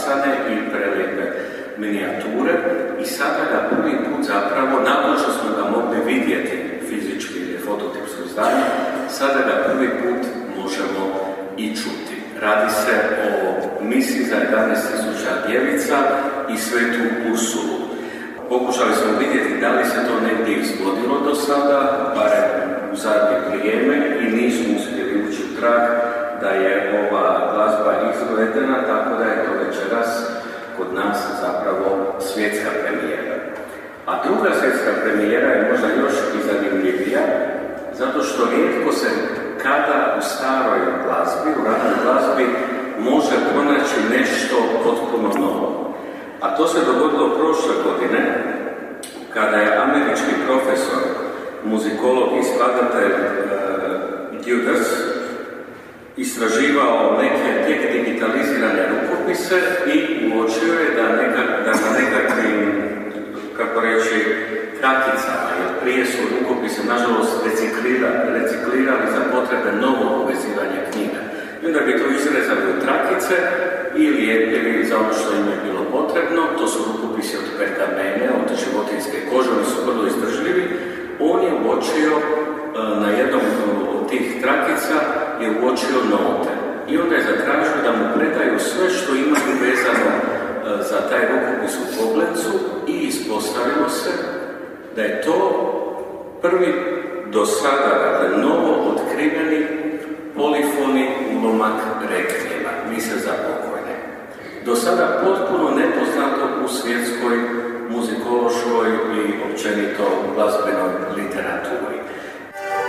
napisane i prelijepe minijature i sada ga prvi put zapravo, nakon što smo ga mogli vidjeti fizički ili fototipsko izdanje, sada ga prvi put možemo i čuti. Radi se o misi za 11.000 djevica i Svetu Ursulu. Pokušali smo vidjeti da li se to negdje izvodilo do sada, barem u zadnje vrijeme, i nismo uspjeli ući u trag da je ova glazba izvedena, tako da je to večeras kod nas zapravo svjetska premijera. A druga svjetska premijera je možda još i zanimljivija, zato što rijetko se kada u staroj glazbi, u ranoj glazbi, može pronaći nešto potpuno novo. A to se dogodilo prošle godine, kada je američki profesor, muzikolog i skladatelj Judas istraživao neke tek digitalizirane rukopise i uočio je da na nekakvim, kako reći, kraticama, jer prije su rukopise nažalost reciklirali za potrebe novog uvezivanja knjiga. I onda bi to izrezali u trakice i lijepili za ono što im je bilo potrebno. To su rukopisi od pergamene, od životinjske kože, oni su vrlo izdržljivi. On je uočio na jednom od tih trakica je uočio note. I onda je zatražio da mu predaju sve što imaju vezano za taj rukopis u Koblencu i ispostavilo se da je to prvi do sada, dakle, novo otkriveni polifoni ulomak rekvijema, mise za pokojne. Do sada potpuno nepoznato u svjetskoj muzikološkoj i općenito glazbenoj